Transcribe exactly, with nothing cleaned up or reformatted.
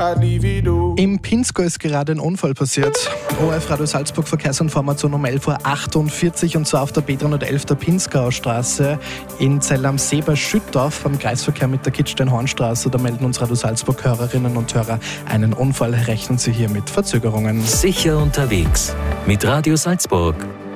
I leave it all. Im Pinzgau ist gerade ein Unfall passiert. O R F Radio Salzburg Verkehrsinformation um elf Uhr achtundvierzig und zwar auf der B dreihundertelf der Pinzgauer Straße in Zell am See bei Schüttorf beim Kreisverkehr mit der Kitzstein-Hornstraße. Da melden uns Radio Salzburg Hörerinnen und Hörer einen Unfall. Rechnen Sie hier mit Verzögerungen. Sicher unterwegs mit Radio Salzburg.